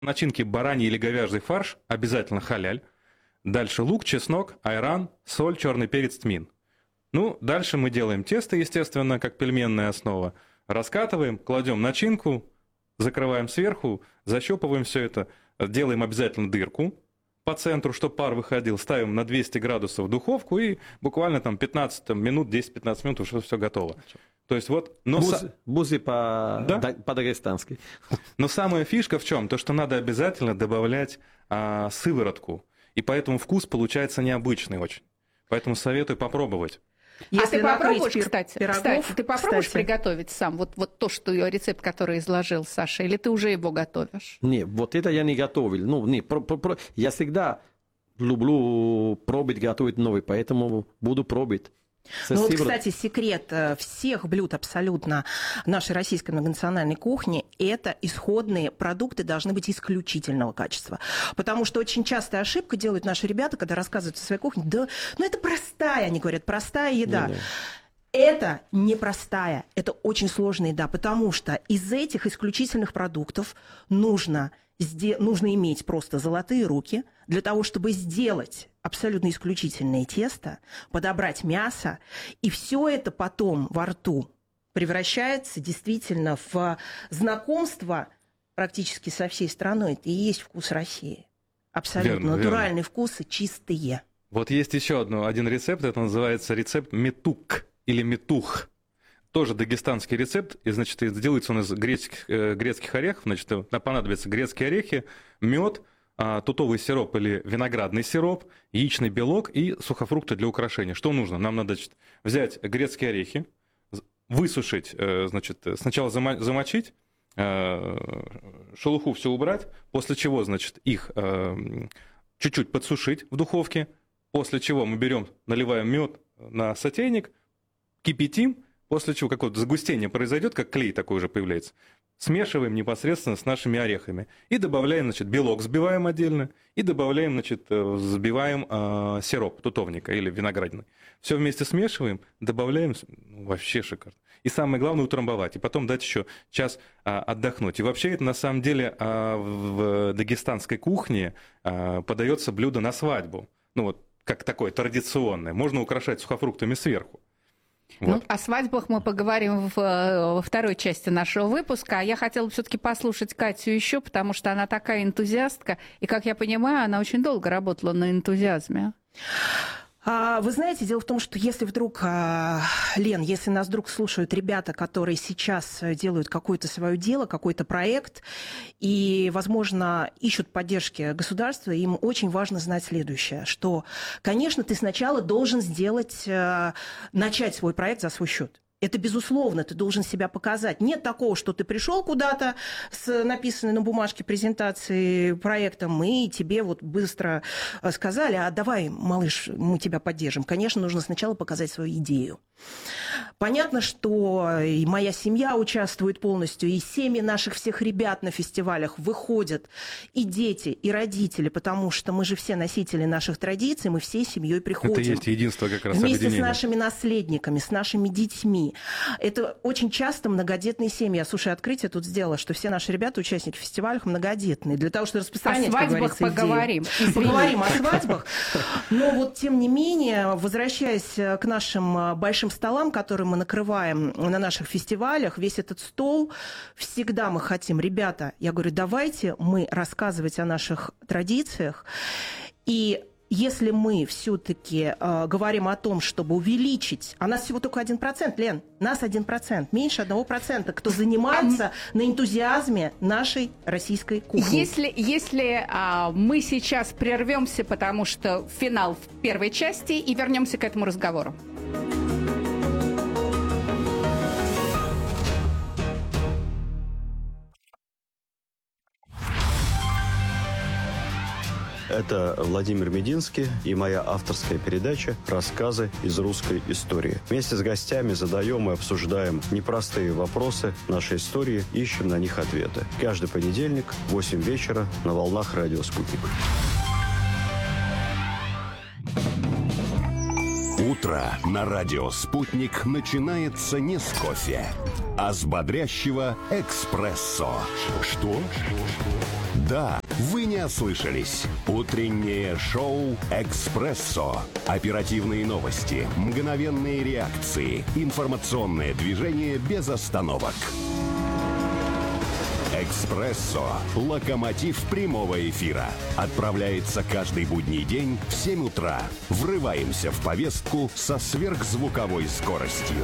начинке бараний или говяжий фарш, обязательно халяль. Дальше лук, чеснок, айран, соль, черный перец, тмин. Ну, дальше мы делаем тесто, естественно, как пельменная основа. Раскатываем, кладем начинку, закрываем сверху, защепываем все это, делаем обязательно дырку по центру, чтобы пар выходил, ставим на 200 градусов в духовку и буквально там 15 минут, 10-15 минут уже все готово. То есть вот... Бузи по-дагестански. Но самая фишка в чем? То, что надо обязательно добавлять сыворотку. И поэтому вкус получается необычный очень. Поэтому советую попробовать. Если ты попробуешь, кстати, ты попробуешь приготовить сам вот то, что рецепт, который изложил Саша, или ты уже его готовишь? Нет, вот это я не готовил. Ну, не, я всегда люблю пробовать, готовить новый, поэтому буду пробовать. Ну вот, кстати, секрет всех блюд абсолютно нашей российской многонациональной кухни – это исходные продукты должны быть исключительного качества. Потому что очень частая ошибка делают наши ребята, когда рассказывают о своей кухне. Да, ну это простая, они говорят, простая еда. Ну, да. Это непростая, это очень сложная еда, потому что из этих исключительных продуктов нужно иметь просто золотые руки для того, чтобы сделать абсолютно исключительное тесто, подобрать мясо, и все это потом во рту превращается действительно в знакомство практически со всей страной. Это и есть вкус России. Абсолютно натуральные вкусы, чистые. Вот есть еще один рецепт, это называется рецепт метук или метух. Тоже дагестанский рецепт, и, значит, делается он из грецких орехов, значит, понадобятся грецкие орехи, мед, тутовый сироп или виноградный сироп, яичный белок и сухофрукты для украшения. Что нужно? Нам надо, значит, взять грецкие орехи, высушить, значит, сначала замочить, шелуху все убрать, после чего, значит, их чуть-чуть подсушить в духовке, после чего мы берем, наливаем мед на сотейник, кипятим, после чего какое-то загустение произойдет, как клей такой уже появляется, смешиваем непосредственно с нашими орехами и добавляем, значит, белок взбиваем отдельно и добавляем, значит, взбиваем сироп тутовника или виноградный. Все вместе смешиваем, добавляем, вообще шикарно. И самое главное утрамбовать, и потом дать еще час отдохнуть. И вообще это на самом деле в дагестанской кухне подается блюдо на свадьбу. Ну вот как такое традиционное. Можно украшать сухофруктами сверху. Вот. Ну, о свадьбах мы поговорим во второй части нашего выпуска. А я хотела все-таки послушать Катю еще, потому что она такая энтузиастка. И, как я понимаю, она очень долго работала на энтузиазме. Вы знаете, дело в том, что если вдруг, Лен, если нас вдруг слушают ребята, которые сейчас делают какое-то свое дело, какой-то проект, и, возможно, ищут поддержки государства, им очень важно знать следующее, что, конечно, ты сначала должен начать свой проект за свой счет. Это, безусловно, ты должен себя показать. Нет такого, что ты пришел куда-то с написанной на бумажке презентацией проектом, и тебе вот быстро сказали, а давай, малыш, мы тебя поддержим. Конечно, нужно сначала показать свою идею. Понятно, что и моя семья участвует полностью, и семьи наших всех ребят на фестивалях выходят, и дети, и родители, потому что мы же все носители наших традиций, мы всей семьей приходим. Это есть единство как раз вместе объединения. С нашими наследниками, с нашими детьми. Это очень часто многодетные семьи. Я, слушай, открытие тут сделала, что все наши ребята, участники фестивалей, многодетные. Для того, чтобы распространять, о свадьбах поговорим. Поговорим о свадьбах. Но вот, тем не менее, возвращаясь к нашим большим столам, которые мы накрываем на наших фестивалях, весь этот стол, всегда мы хотим, ребята, я говорю, давайте мы рассказывать о наших традициях. И если мы все-таки говорим о том, чтобы увеличить, а нас всего только 1%, Лен, нас 1%, меньше 1%, кто занимается на энтузиазме нашей российской кухни. Если мы сейчас прервемся, потому что финал в первой части, и вернемся к этому разговору. Это Владимир Мединский и моя авторская передача «Рассказы из русской истории». Вместе с гостями задаем и обсуждаем непростые вопросы нашей истории, ищем на них ответы. Каждый понедельник в 8 вечера на волнах радио «Спутник». Утро на радио «Спутник» начинается не с кофе, а с бодрящего эспрессо. Что? Да, вы не ослышались. Утреннее шоу «Экспрессо». Оперативные новости, мгновенные реакции, информационное движение без остановок. «Экспрессо» – локомотив прямого эфира. Отправляется каждый будний день в 7 утра. Врываемся в повестку со сверхзвуковой скоростью.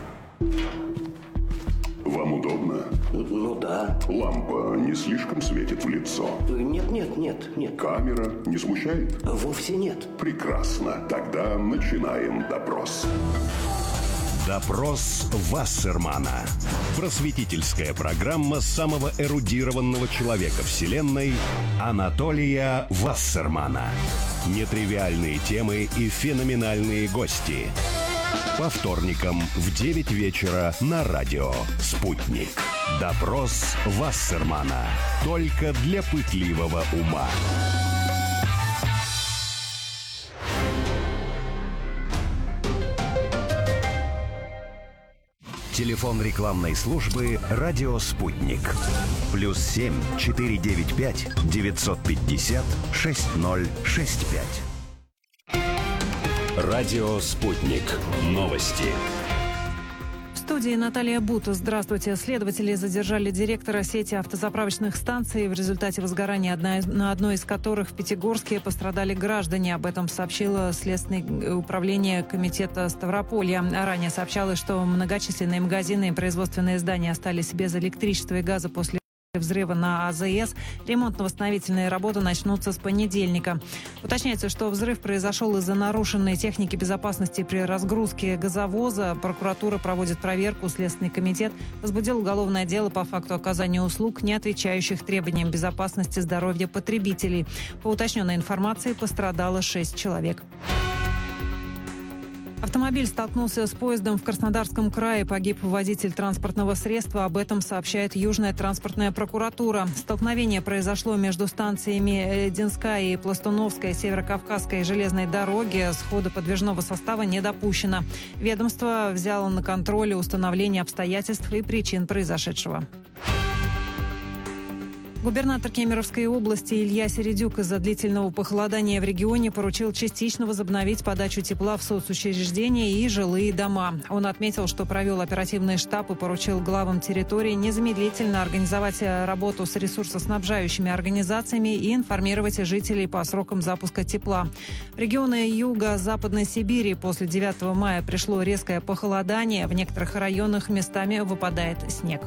Вам удобно? Ну да. Лампа не слишком светит в лицо? Нет. Камера не смущает? Вовсе нет. Прекрасно. Тогда начинаем допрос. Допрос Вассермана. Просветительская программа самого эрудированного человека Вселенной Анатолия Вассермана. Нетривиальные темы и феноменальные гости. По вторникам в 9 вечера на радио «Спутник». Допрос Вассермана. Только для пытливого ума. Телефон рекламной службы «Радио Спутник». +7 495 950 6065. Радио «Спутник». Новости. В студии Наталья Бута. Здравствуйте. Следователи задержали директора сети автозаправочных станций, в результате возгорания на одной из которых в Пятигорске пострадали граждане. Об этом сообщило Следственное управление комитета Ставрополья. Ранее сообщалось, что многочисленные магазины и производственные здания остались без электричества и газа после взрыва на АЗС. Ремонтно-восстановительные работы начнутся с понедельника. Уточняется, что взрыв произошел из-за нарушенной техники безопасности при разгрузке газовоза. Прокуратура проводит проверку. Следственный комитет возбудил уголовное дело по факту оказания услуг, не отвечающих требованиям безопасности здоровья потребителей. По уточненной информации пострадало 6 человек. Автомобиль столкнулся с поездом в Краснодарском крае. Погиб водитель транспортного средства. Об этом сообщает Южная транспортная прокуратура. Столкновение произошло между станциями Динская и Пластуновская Северокавказской железной дороги. Схода подвижного состава не допущено. Ведомство взяло на контроль установление обстоятельств и причин произошедшего. Губернатор Кемеровской области Илья Середюк из-за длительного похолодания в регионе поручил частично возобновить подачу тепла в соцучреждения и жилые дома. Он отметил, что провел оперативный штаб и поручил главам территорий незамедлительно организовать работу с ресурсоснабжающими организациями и информировать жителей по срокам запуска тепла. В регионы Юго-Западной Сибири после 9 мая пришло резкое похолодание. В некоторых районах местами выпадает снег.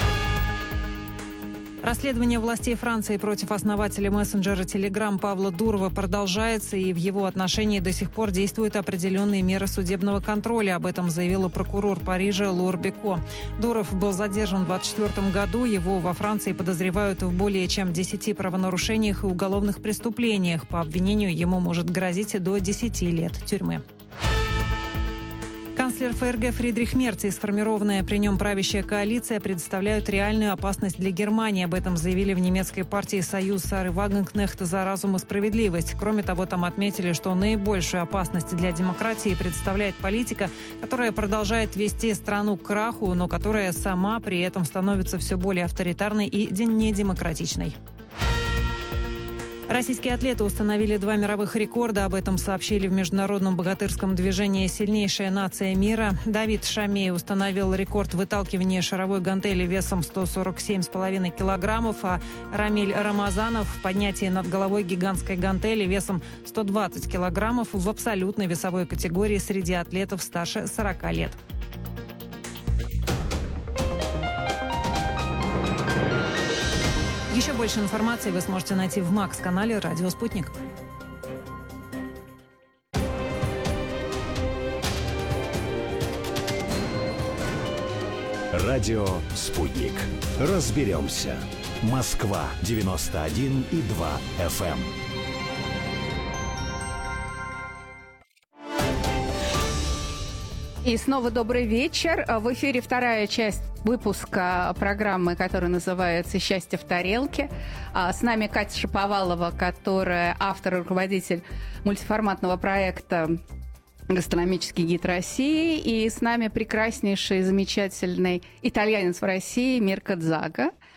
Расследование властей Франции против основателя мессенджера Telegram Павла Дурова продолжается, и в его отношении до сих пор действуют определенные меры судебного контроля. Об этом заявила прокурор Парижа Лор Беко. Дуров был задержан в 2024 году. Его во Франции подозревают в более чем 10 правонарушениях и уголовных преступлениях. По обвинению ему может грозить до 10 лет тюрьмы. Канцлер ФРГ Фридрих Мерц и сформированная при нем правящая коалиция представляют реальную опасность для Германии. Об этом заявили в немецкой партии «Союз Сары Вагенкнехт за разум и справедливость». Кроме того, там отметили, что наибольшую опасность для демократии представляет политика, которая продолжает вести страну к краху, но которая сама при этом становится все более авторитарной и недемократичной. Российские атлеты установили 2 мировых рекорда. Об этом сообщили в международном богатырском движении «Сильнейшая нация мира». Давид Шамей установил рекорд выталкивания шаровой гантели весом 147,5 килограммов, а Рамиль Рамазанов в поднятии над головой гигантской гантели весом 120 килограммов в абсолютной весовой категории среди атлетов старше 40 лет. Еще больше информации вы сможете найти в МАКС-канале «Радио Спутник». Радио «Спутник». Разберемся. Москва 91,2 FM. И снова добрый вечер. В эфире вторая часть выпуска программы, которая называется «Счастье в тарелке». С нами Катя Шаповалова, которая автор и руководитель мультиформатного проекта «Гастрономический гид России». И с нами прекраснейший, замечательный итальянец в России Мирко Дзага.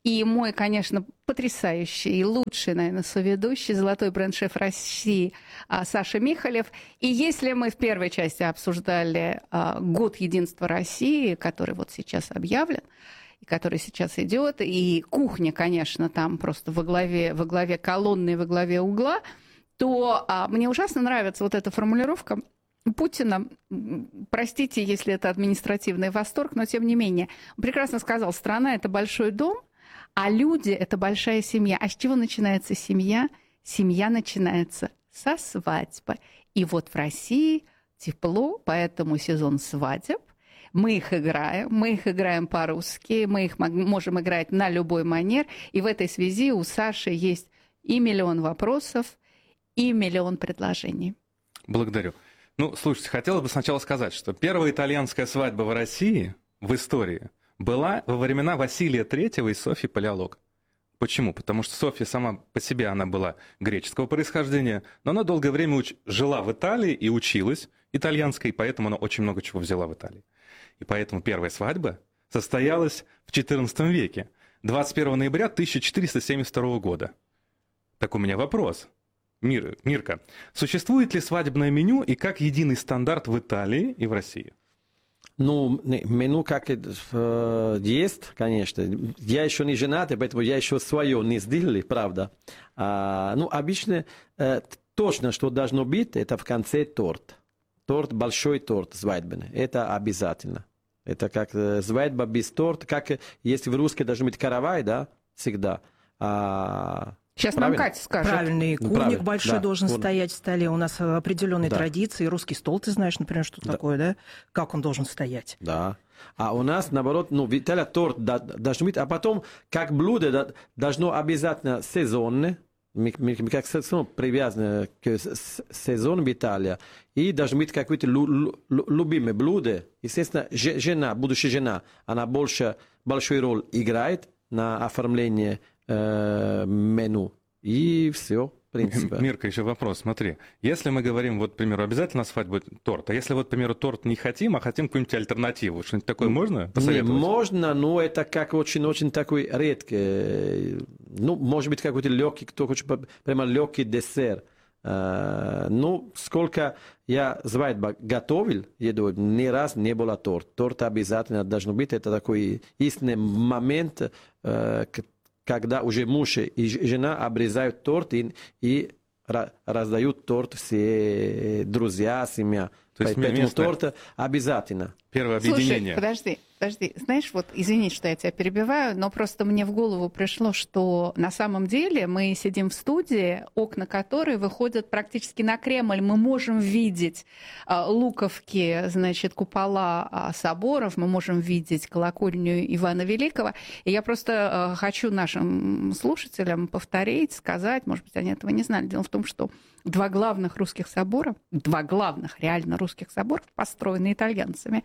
И мой, конечно, потрясающий и лучший, наверное, соведущий, золотой бренд-шеф России Саша Михалев. И если мы в первой части обсуждали год единства России, который вот сейчас объявлен, и который сейчас идет, и кухня, конечно, там просто во главе колонны, во главе угла, то мне ужасно нравится вот эта формулировка Путина, простите, если это административный восторг, но тем не менее, он прекрасно сказал, страна – это большой дом, а люди – это большая семья. А с чего начинается семья? Семья начинается со свадьбы. И вот в России тепло, поэтому сезон свадеб. Мы их играем по-русски, мы их можем играть на любой манер. И в этой связи у Саши есть и миллион вопросов, и миллион предложений. Благодарю. Ну, слушайте, хотелось бы сначала сказать, что первая итальянская свадьба в России в истории была во времена Василия III и Софьи Палеолог. Почему? Потому что Софья сама по себе, она была греческого происхождения, но она долгое время жила в Италии и училась итальянской, и поэтому она очень много чего взяла в Италии. И поэтому первая свадьба состоялась в XIV веке, 21 ноября 1472 года. Так у меня вопрос. Мирка, существует ли свадебное меню и как единый стандарт в Италии и в России? Ну, меню как есть, конечно. Я еще не женат, поэтому я еще свое не сделал, правда. Ну, обычно точно, что должно быть, это в конце торт. Торт, большой торт свадебный. Это обязательно. Это как свадьба без торта, как если в русской должен быть каравай, да, всегда. Сейчас правильно? нам Катя скажет. Правильный. Курник большой должен курник стоять в столе. У нас определенные традиции. Русский стол, ты знаешь, например, что такое, да? Как он должен стоять? Да. А у нас, наоборот, ну, в Италии торт должен быть, а потом, как блюдо, должно обязательно сезонное. Мы как сезон привязаны к сезону в Италии. И должно быть какое-то любимое блюдо. Естественно, жена, будущая жена, она большую роль играет на оформлении меню. И все, в принципе. Мирка, еще вопрос. Смотри, если мы говорим, вот, к примеру, обязательно свадьбу торт, а если, вот, к примеру, торт не хотим, а хотим какую-нибудь альтернативу, что-нибудь такое можно посоветовать? Не, можно, но это как очень-очень такой редкий. Ну, может быть, какой-то легкий, кто хочет прямо легкий десерт. Ну, сколько я свадьбу готовил, еду, ни раз не было торт. Торт обязательно должен быть. Это такой истинный момент, когда уже муж и жена обрезают торт и раздают торт все друзья, семья. То есть поэтому торт обязательно. Первое объединение. Слушай, подожди. Знаешь, вот, извини, что я тебя перебиваю, но просто мне в голову пришло, что на самом деле мы сидим в студии, окна которой выходят практически на Кремль. Мы можем видеть луковки, значит, купола соборов, мы можем видеть колокольню Ивана Великого. И я просто хочу нашим слушателям повторить, сказать, может быть, они этого не знали. Дело в том, что два главных реально русских соборов построены итальянцами.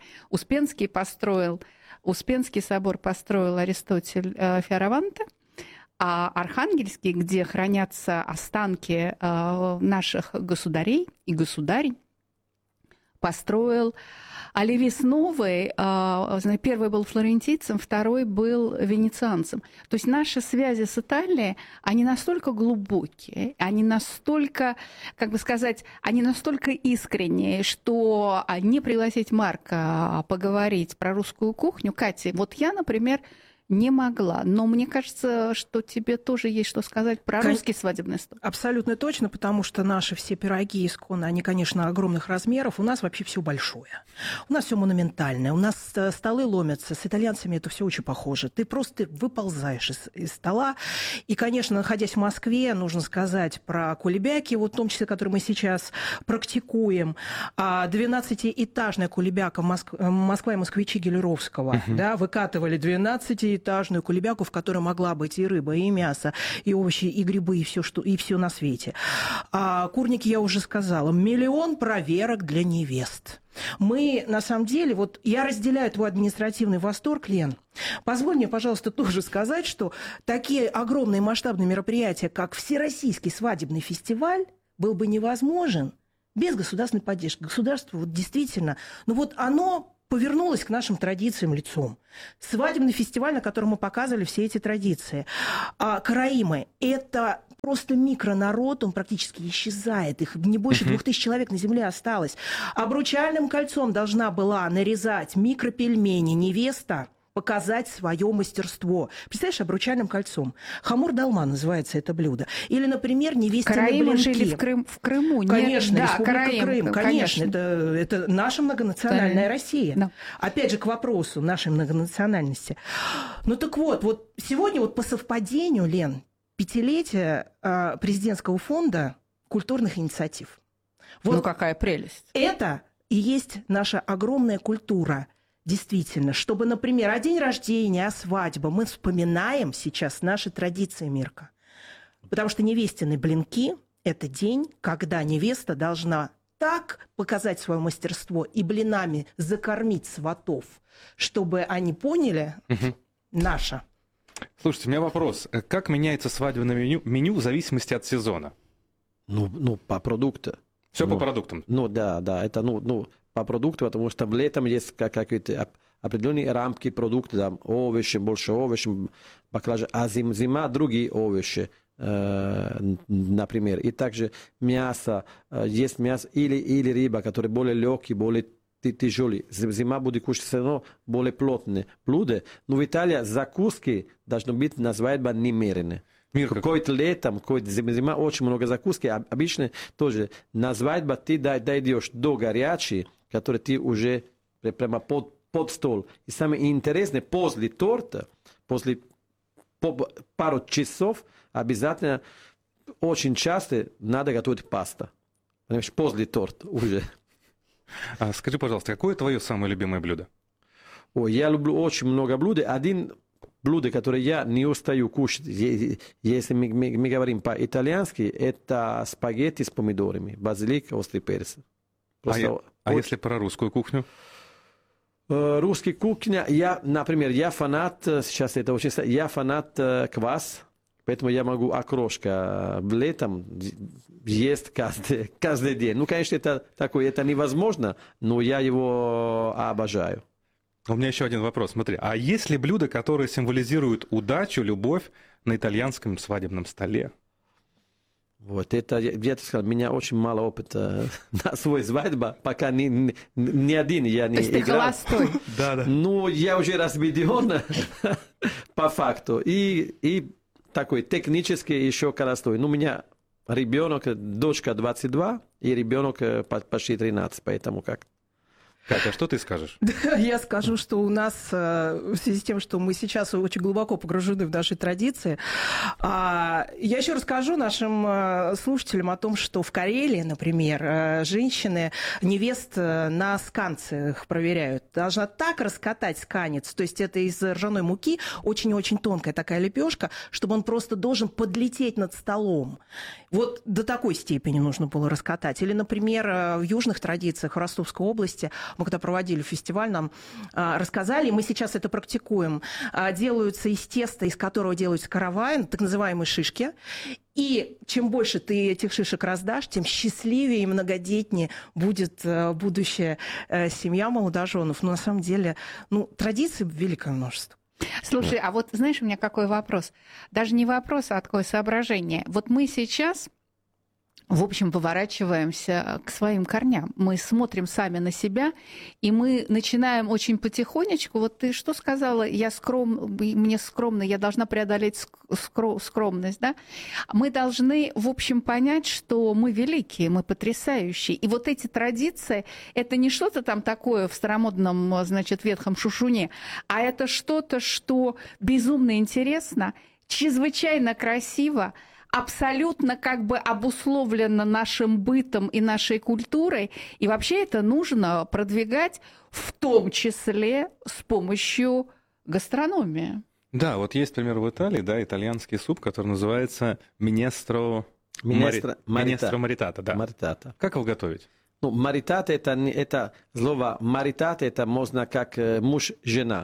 Успенский собор построил Аристотель Фиораванте, а Архангельский, где хранятся останки наших государей и государей, построил Оливис Новый. Первый был флорентийцем, второй был венецианцем. То есть наши связи с Италией, они настолько глубокие, они настолько, как бы сказать, они настолько искренние, что не пригласить Марка поговорить про русскую кухню. Катя, вот я, например, не могла. Но мне кажется, что тебе тоже есть что сказать про русский свадебный стол. Абсолютно точно, потому что наши все пироги исконно, они, конечно, огромных размеров. У нас вообще все большое. У нас все монументальное. У нас столы ломятся. С итальянцами это все очень похоже. Ты просто выползаешь из стола. И, конечно, находясь в Москве, нужно сказать про кулебяки, вот в том числе, которые мы сейчас практикуем. 12-этажная кулебяка Москва и москвичи Гелеровского да, выкатывали 12-этажную кулебяку, в которой могла быть и рыба, и мясо, и овощи, и грибы, и все на свете. Курники, я уже сказала, 1 миллион проверок для невест. Мы, на самом деле, вот я разделяю твой административный восторг, Лен. Позволь мне, пожалуйста, тоже сказать, что такие огромные масштабные мероприятия, как Всероссийский свадебный фестиваль, был бы невозможен без государственной поддержки. Государство вот действительно, ну вот оно повернулась к нашим традициям лицом. Свадебный фестиваль, на котором мы показывали все эти традиции. Караимы – это просто микронарод, он практически исчезает. Их не больше 2000 человек на земле осталось. Обручальным кольцом должна была нарезать микропельмени невеста, показать свое мастерство. Представляешь, обручальным кольцом. Хамур-долма называется это блюдо. Или, например, невестины блинки. Жили в Крыму. Конечно, да, Республика Крым. Конечно, это наша многонациональная Россия. Да. Опять же, к вопросу нашей многонациональности. Ну так вот сегодня по совпадению, Лен, 5-летие президентского фонда культурных инициатив. Ну какая прелесть. Это и есть наша огромная культура. Действительно, чтобы, например, о день рождения, о свадьбе мы вспоминаем сейчас наши традиции, Мирка. Потому что невестины блинки – это день, когда невеста должна так показать свое мастерство и блинами закормить сватов, чтобы они поняли наше. Слушайте, у меня вопрос. Как меняется свадебное меню в зависимости от сезона? Ну по продукту. Все по продуктам? Да, это по продукту, потому что летом есть какие-то определенные рамки продуктов, там, овощи, больше овощей, баклажан, а зима другие овощи, например. И также мясо, есть мясо или рыба, которые более легкие, более тяжелые. Зима будет кушать все равно более плотные блюда. Но в Италии закуски должны быть на свадьбе немеренные. Какой-то летом, какой-то зима, очень много закуски. Обычно тоже на свадьбе ты дойдешь до горячей, который ты уже прямо под стол. И самое интересное, после торта, после пару часов, обязательно, очень часто надо готовить пасту. Понимаешь, после торта уже. Скажи, пожалуйста, какое твое самое любимое блюдо? Я люблю очень много блюд. Один блюдо, которое я не устаю кушать, если мы говорим по-итальянски, это спагетти с помидорами, базилик, острый перец. А если про русскую кухню? Русская кухня, например, я фанат, сейчас это очень... Я фанат квас, поэтому я могу окрошка летом есть каждый день. Ну, конечно, это невозможно, но я его обожаю. У меня еще один вопрос. Смотри, а есть ли блюда, которые символизируют удачу, любовь на итальянском свадебном столе? Вот это, я сказал, у меня очень мало опыта на свой свадьбу, пока ни один я не играл. То есть ты холостой? Да. Ну, я уже разведен по факту. И такой технически еще холостой. Ну, у меня ребенок, дочка 22, и ребенок почти 13, поэтому как... Катя, что ты скажешь? Я скажу, что у нас, в связи с тем, что мы сейчас очень глубоко погружены в наши традиции, я еще расскажу нашим слушателям о том, что в Карелии, например, женщины невест на сканцах проверяют. Должна так раскатать сканец, то есть это из ржаной муки, очень-очень тонкая такая лепешка, чтобы он просто должен подлететь над столом. Вот до такой степени нужно было раскатать. Или, например, в южных традициях в Ростовской области, мы когда проводили фестиваль, нам рассказали, и мы сейчас это практикуем, делаются из теста, из которого делаются караваи, так называемые шишки. И чем больше ты этих шишек раздашь, тем счастливее и многодетнее будет будущая семья молодоженов. Но на самом деле, традиций великое множество. Слушай, а вот знаешь, у меня какой вопрос? Даже не вопрос, а такое соображение. Вот мы сейчас, в общем, поворачиваемся к своим корням. Мы смотрим сами на себя, и мы начинаем очень потихонечку. Вот ты что сказала? Мне скромно, я должна преодолеть скромность, да? Мы должны, в общем, понять, что мы великие, мы потрясающие. И вот эти традиции, это не что-то там такое в старомодном, значит, ветхом шушуне, а это что-то, что безумно интересно, чрезвычайно красиво, абсолютно как бы обусловлено нашим бытом и нашей культурой. И вообще это нужно продвигать в том числе с помощью гастрономии. Да, вот есть, например, в Италии, да, итальянский суп, который называется минестро маритата. Да. Маритата. Как его готовить? Ну, маритата, это слово маритата, это можно как муж-жена.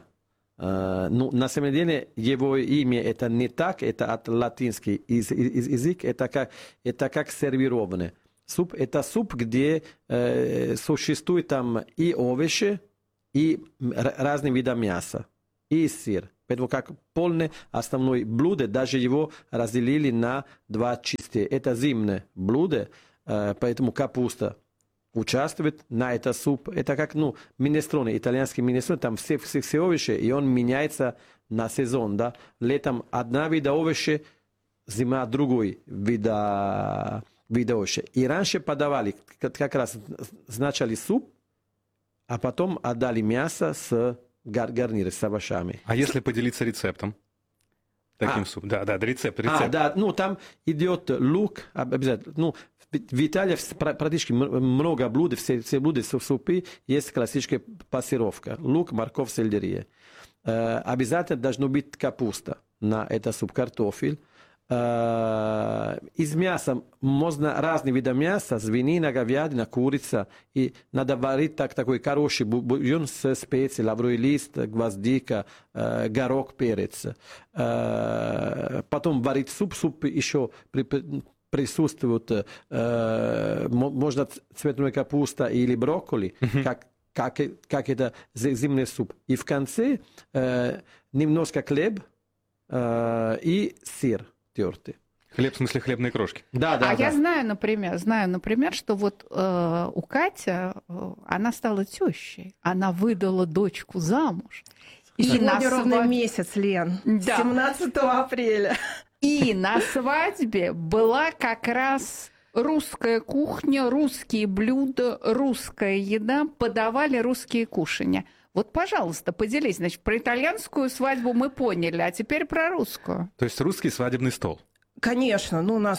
Ну, на самом деле, его имя это не так, это от латинский язык, это как сервированный. Суп – это суп, где существует там и овощи, и разные виды мяса, и сыр. Поэтому как полное основное блюдо, даже его разделили на два части. Это зимнее блюдо, поэтому капуста участвует на это суп. Это как, минестроне, итальянский минестроне, там все овощи, и он меняется на сезон, да. Летом одна вида овощи, зима другой вида овощи. И раньше подавали как раз сначала суп, а потом отдали мясо с гарниры с овощами. А если поделиться рецептом? Таким супом. Да, рецепт. Да, там идет лук обязательно. В Италии практически много блюд, все блюда супы есть классическая пассировка. Лук, морковь, сельдерей. Обязательно должна быть капуста на этот суп, картофель. Из мяса можно разные виды мяса, свинина, говядина, курица. И надо варить такой хороший бульон с специей, лавровый лист, гвоздика, горох, перец. Потом варить суп еще присутствует, можно цветная капуста или брокколи, как это зимний суп. И в конце немножко хлеб и сыр тертый. Хлеб, в смысле хлебные крошки? Да. Я знаю, например, что вот у Катя, она стала тещей, она выдала дочку замуж. И сегодня ровно месяц, Лен, 17 апреля. И на свадьбе была как раз русская кухня, русские блюда, русская еда, подавали русские кушанья. Вот, пожалуйста, поделись. Значит, про итальянскую свадьбу мы поняли, а теперь про русскую. То есть русский свадебный стол? Конечно. У нас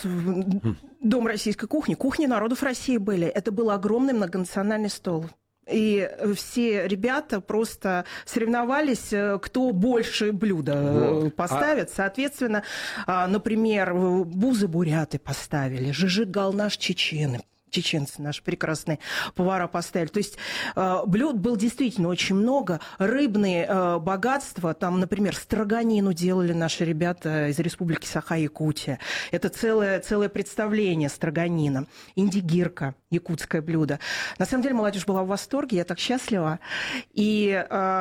дом российской кухни, кухни народов России были. Это был огромный многонациональный стол. И все ребята просто соревновались, кто больше блюда поставит. Соответственно, например, бузы буряты поставили, жижи-галнаш чечены. Чеченцы наши прекрасные повара поставили. То есть блюд было действительно очень много. Рыбные богатства, там, например, строганину делали наши ребята из Республики Саха-Якутия. Это целое представление строганина. Индигирка, якутское блюдо. На самом деле молодежь была в восторге, я так счастлива. И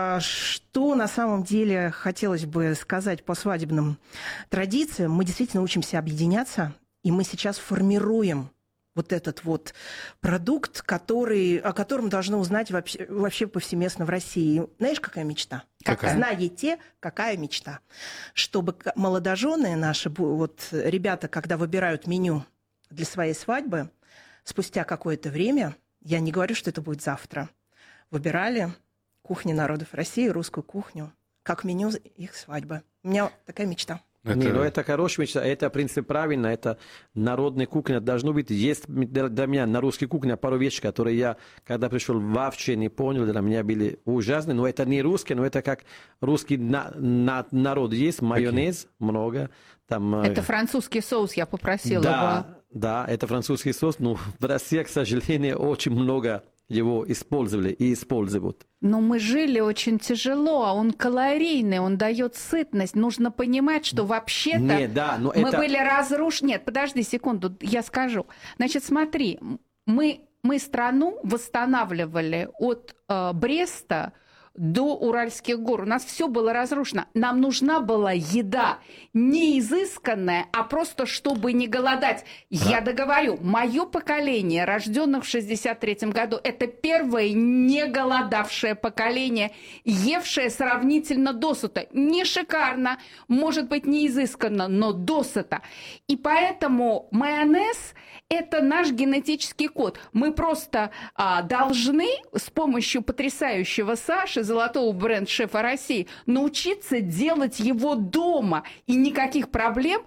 что на самом деле хотелось бы сказать по свадебным традициям, мы действительно учимся объединяться, и мы сейчас формируем вот этот вот продукт, о котором должны узнать вообще повсеместно в России. Знаешь, какая мечта? Какая? Знаете, какая мечта? Чтобы молодожены наши, ребята, когда выбирают меню для своей свадьбы, спустя какое-то время, я не говорю, что это будет завтра, выбирали кухни народов России, русскую кухню, как меню их свадьбы. У меня такая мечта. Это хорошая мечта, это, в принципе, правильно, это народная кухня должно быть. Есть для меня на русской кухне пару вещей, которые я, когда пришел вообще не понял, для меня были ужасны, но это не русские, но это как русский народ есть, майонез много. Там, это французский соус, я попросила его. Да, это французский соус, но в России, к сожалению, очень много его использовали и используют. Но мы жили очень тяжело, а он калорийный, он дает сытность. Нужно понимать, что вообще-то мы были разрушены. Нет, подожди секунду, я скажу. Значит, смотри, мы страну восстанавливали от Бреста до Уральских гор. У нас все было разрушено. Нам нужна была еда не изысканная, а просто чтобы не голодать. Да. Я договорю, мое поколение, рожденных в 1963 году, это первое не голодавшее поколение, евшее сравнительно досыта. Не шикарно, может быть, не изысканно, но досыта. И поэтому майонез – это наш генетический код. Мы просто должны с помощью потрясающего Саши, золотого бренд-шефа России, научиться делать его дома. И никаких проблем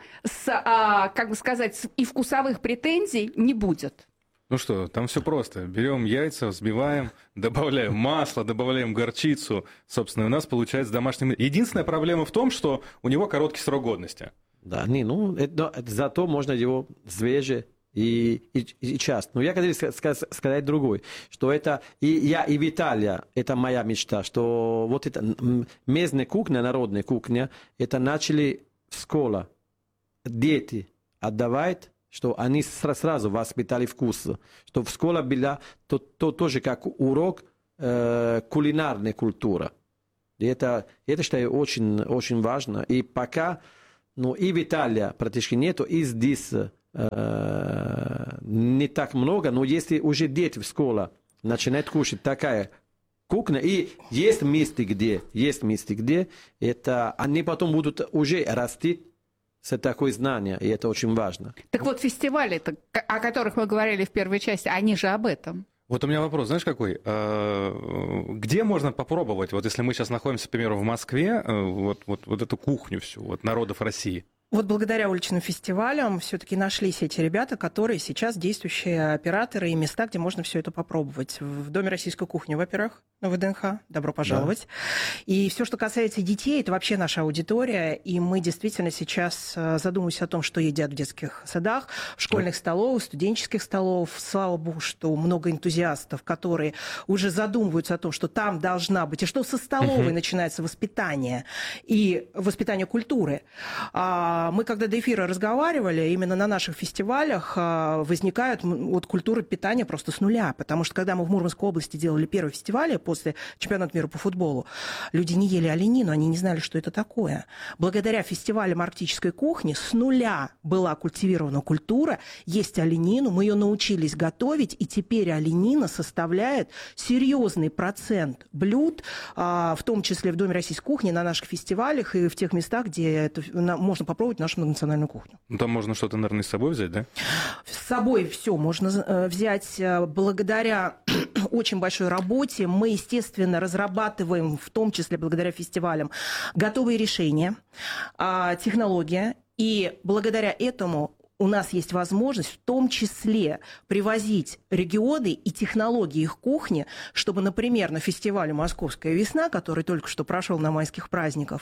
и вкусовых претензий не будет. Ну что, там все просто. Берем яйца, взбиваем, добавляем масло, добавляем горчицу. Собственно, у нас получается домашний... Единственная проблема в том, что у него короткий срок годности. Да, зато можно его свежее и часто. Но я хотел сказать другое, что это и в Италии, это моя мечта, что вот эта местная кухня, народная кухня, это начали в школе. Дети отдавают, что они сразу воспитали вкус, что в школе было то тоже как урок кулинарная культура. И это считаю, очень, очень важно. И пока, и в Италии практически нету, и здесь не так много, но если уже дети в школе начинают кушать такая кухня, и есть места, где это, они потом будут уже расти с такой знанием, и это очень важно. Так вот, фестивали, о которых мы говорили в первой части, они же об этом. Вот у меня вопрос, знаешь, какой? Где можно попробовать, вот если мы сейчас находимся, к примеру, в Москве, вот эту кухню всю, вот народов России? Вот благодаря уличным фестивалям все-таки нашлись эти ребята, которые сейчас действующие операторы и места, где можно все это попробовать. В Доме российской кухни, во-первых, на ВДНХ. Добро пожаловать. Да. И все, что касается детей, это вообще наша аудитория. И мы действительно сейчас задумываемся о том, что едят в детских садах, в школьных столовых, студенческих столовых. Слава богу, что много энтузиастов, которые уже задумываются о том, что там должна быть, и что со столовой начинается воспитание и воспитание культуры. Мы, когда до эфира разговаривали, именно на наших фестивалях возникают вот культура питания просто с нуля. Потому что, когда мы в Мурманской области делали первый фестиваль после чемпионата мира по футболу, люди не ели оленину, они не знали, что это такое. Благодаря фестивалям арктической кухни с нуля была культивирована культура, есть оленину, мы ее научились готовить, и теперь оленина составляет серьезный процент блюд, в том числе в Доме российской кухни, на наших фестивалях и в тех местах, где это можно попробовать нашу многонациональную кухню. Ну, там можно что-то, наверное, с собой взять, да? С собой все можно взять. Благодаря очень большой работе мы, естественно, разрабатываем, в том числе благодаря фестивалям, готовые решения, технология. И благодаря этому у нас есть возможность в том числе привозить регионы и технологии их кухни, чтобы, например, на фестивале «Московская весна», который только что прошел на майских праздниках,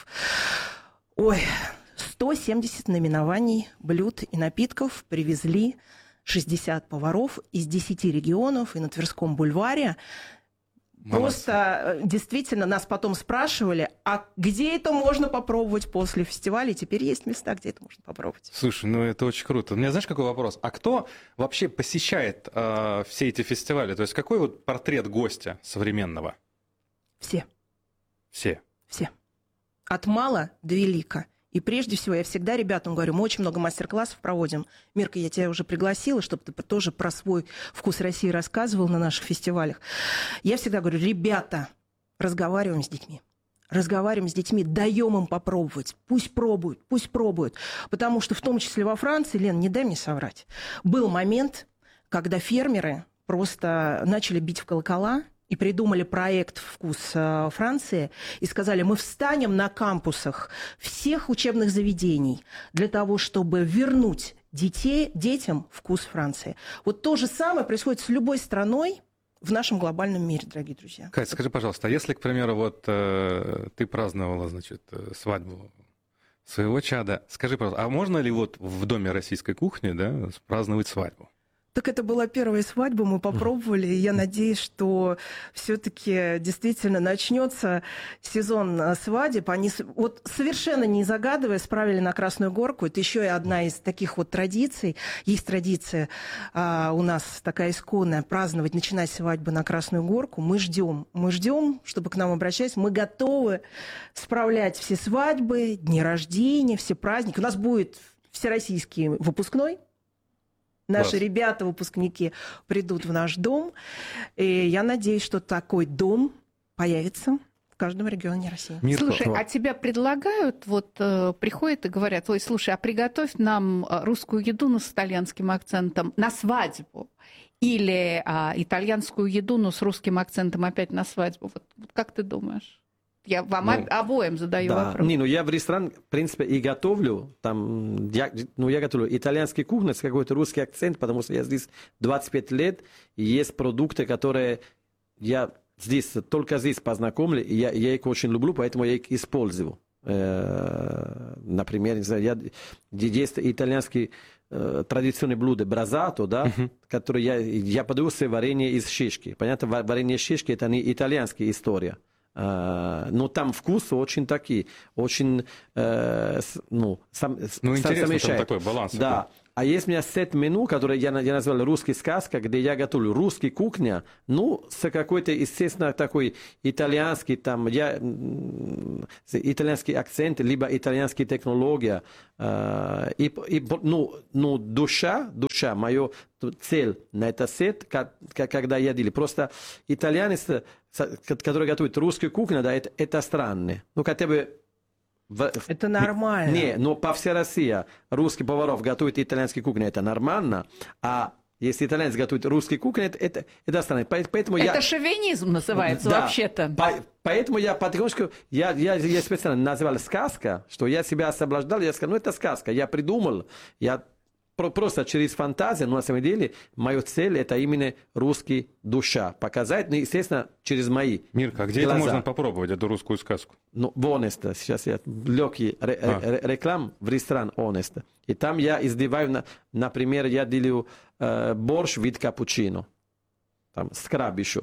170 наименований блюд и напитков привезли 60 поваров из 10 регионов и на Тверском бульваре. Просто действительно нас потом спрашивали, а где это можно попробовать после фестиваля? И теперь есть места, где это можно попробовать. Слушай, это очень круто. У меня, знаешь, какой вопрос? А кто вообще посещает все эти фестивали? То есть какой вот портрет гостя современного? Все. Все? Все. От мала до велика. И прежде всего, я всегда ребятам говорю, мы очень много мастер-классов проводим. Мирка, я тебя уже пригласила, чтобы ты тоже про свой вкус России рассказывал на наших фестивалях. Я всегда говорю, ребята, разговариваем с детьми. Разговариваем с детьми, даем им попробовать. Пусть пробуют. Потому что в том числе во Франции, Лен, не дай мне соврать, был момент, когда фермеры просто начали бить в колокола, и придумали проект «Вкус Франции» и сказали, мы встанем на кампусах всех учебных заведений для того, чтобы вернуть детям вкус Франции. Вот то же самое происходит с любой страной в нашем глобальном мире, дорогие друзья. Катя, скажи, пожалуйста, а если, к примеру, ты праздновала, свадьбу своего чада, скажи, пожалуйста, а можно ли в Доме российской кухни, праздновать свадьбу? Так это была первая свадьба, мы попробовали, и я надеюсь, что все-таки действительно начнется сезон свадеб. Они вот совершенно не загадывая справили на Красную Горку. Это еще и одна из таких вот традиций. Есть традиция у нас такая исконная, праздновать, начинать свадьбы на Красную Горку. Мы ждем, чтобы к нам обращались. Мы готовы справлять все свадьбы, дни рождения, все праздники. У нас будет всероссийский выпускной. Наши ребята, выпускники, придут в наш дом. И я надеюсь, что такой дом появится в каждом регионе России. Слушай, а тебя предлагают, приходят и говорят, слушай, а приготовь нам русскую еду, но с итальянским акцентом на свадьбу. Или итальянскую еду, но с русским акцентом опять на свадьбу. Вот как ты думаешь? Я вам обоим задаю вопрос. Я в ресторан, в принципе, и готовлю. Я готовлю итальянский кухню с какой-то русский акцент, потому что я здесь 25 лет, и есть продукты, которые я только здесь познакомлю, и я их очень люблю, поэтому я их использую. Например, есть итальянский традиционное блюдо бразато, которое я подаю с варенье из шишки. Понятно, варенье из шишки – это не итальянская история. Но там вкус очень такие, очень интересно, там такой баланс. Да. А есть у меня сет-меню, которое я назвал «Русский сказка», где я готовлю русский кухня, ну, с какой-то, естественно, такой итальянский, там, итальянский акцент, либо итальянская технология. Душа, моя цель на этот сет, когда я делаю. Просто итальянец, который готовит русскую кухню, да, это странно. Ну, хотя бы... Это нормально. Не, но по всей России русский поваров готовит итальянскую кухню, это нормально, а если итальянец готовит русскую кухню, это странно. Поэтому это шовинизм называется, да, вообще-то. Поэтому я потихонечку, я специально назвал сказка, что я себя освобождал, я сказал, ну это сказка, я придумал, я просто через фантазию, но на самом деле моя цель это именно русский душа показать, ну естественно через мои Мирка, а где глаза. это можно попробовать, эту русскую сказку? Ну, в Honest, сейчас я легкий реклам в ресторан Honest. И там я издеваю, например, я делаю борщ вид капучино, там скраб еще.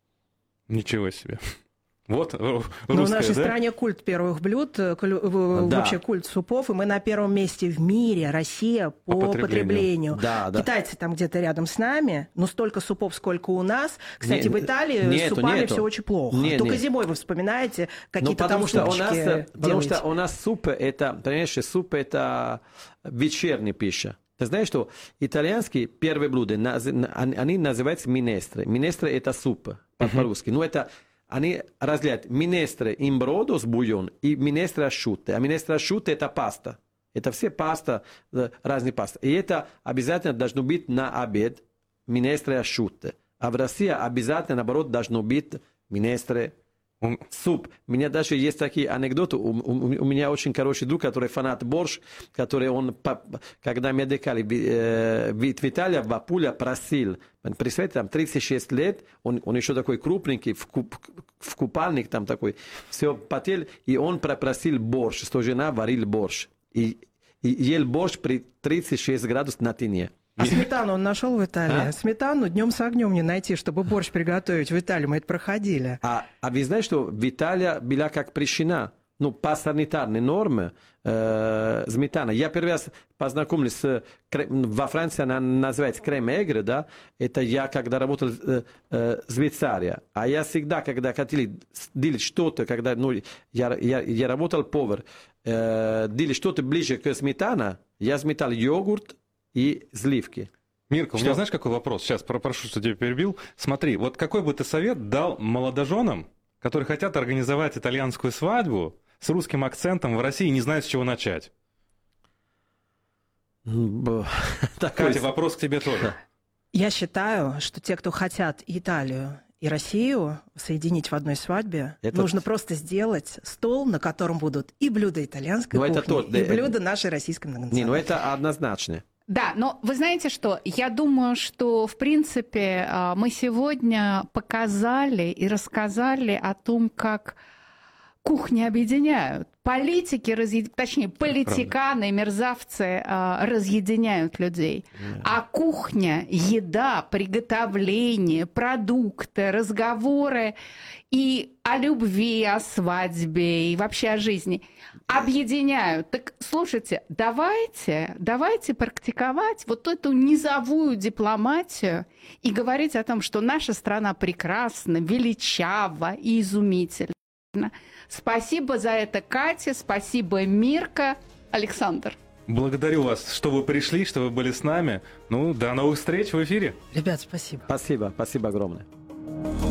Ничего себе. Вот русская, но в нашей да? стране культ первых блюд, вообще культ супов, и мы на первом месте в мире, Россия, по потреблению. Да. Китайцы там где-то рядом с нами, но столько супов, сколько у нас. Кстати, в Италии с супами все очень плохо. Только зимой вы вспоминаете какие-то там супчики. Потому что у нас суп, это, понимаешь, суп это вечерняя пища. Ты знаешь, что итальянские первые блюда, они называются минестры. Минестры это суп по-русски. Ну, это... Они разделяют минестре in brodo с бульон и минестре асciutte. А минестре асciutte это паста. Это все паста, разные пасты. И это обязательно должно быть на обед минестре асciutte. А в России обязательно, наоборот, должно быть минестре суп. У меня даже есть такие анекдоты. У меня очень хороший друг, который фанат борщ, который он, когда мы отдыхали в Италии, в Апуле, просил. Представляете, там 36 лет, он еще такой крупненький, в купальник там такой, все потел, и он попросил борщ, что жена варил борщ. И ел борщ при 36 градусах на тени. А сметану он нашел в Италии? Сметану днем с огнем не найти, чтобы борщ приготовить в Италии. Мы это проходили. А вы знаете, что в Италии была как прещена, ну, по санитарной норме сметана. Я первый раз познакомился во Франции, она называется крем-эгре, да, это я когда работал в Швейцарии. А я всегда, когда хотели делать что-то, когда, ну, я работал повар, делать что-то ближе к сметане, я сметал йогурт и сливки. Мирка, у меня знаешь, какой вопрос? Сейчас прошу, что тебя перебил. Смотри, вот какой бы ты совет дал молодоженам, которые хотят организовать итальянскую свадьбу с русским акцентом в России и не знают, с чего начать? Катя, вопрос к тебе тоже. Я считаю, что те, кто хотят Италию и Россию соединить в одной свадьбе, нужно просто сделать стол, на котором будут и блюда итальянской кухни, и блюда нашей российской многонациональной. Не, ну это однозначно. Да, но вы знаете что? Я думаю, что, в принципе, мы сегодня показали и рассказали о том, как кухни объединяют. Политики, точнее, политиканы, мерзавцы разъединяют людей. А кухня, еда, приготовление, продукты, разговоры и о любви, о свадьбе, и вообще о жизни объединяют. Так, слушайте, давайте практиковать вот эту низовую дипломатию и говорить о том, что наша страна прекрасна, величава и изумительна. Спасибо за это, Катя, спасибо, Мирка. Александр. Благодарю вас, что вы пришли, что вы были с нами. Ну, до новых встреч в эфире. Ребят, спасибо. Спасибо огромное.